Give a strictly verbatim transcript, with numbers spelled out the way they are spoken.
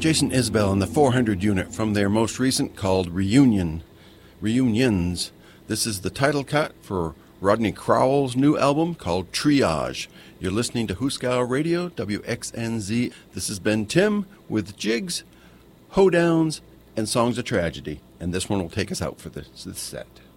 Jason Isbell and the four hundred unit from their most recent called Reunion. Reunions. This is the title cut for Rodney Crowell's new album called Triage. You're listening to Hooskow Radio, W X N Z. This has been Tim with Jigs, Hoedowns, and Songs of Tragedy. And this one will take us out for this, this set.